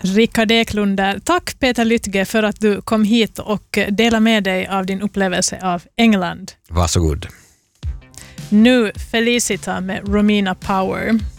Rickard Eklund där. Tack Peter Lytge för att du kom hit och delade med dig av din upplevelse av England. Varsågod. Nu Felicita med Romina Power.